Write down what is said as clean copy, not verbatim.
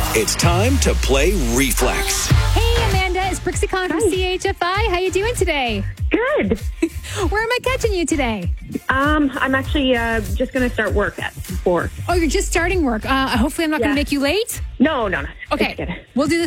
It's time to play Reflex. Hey, Amanda, it's Brixie Con from CHFI. How you doing today? Good. Where am I catching you today? I'm actually just going to start work at 4. Oh, you're just starting work. Hopefully I'm not going to make you late. No. Okay, It's good. we'll do this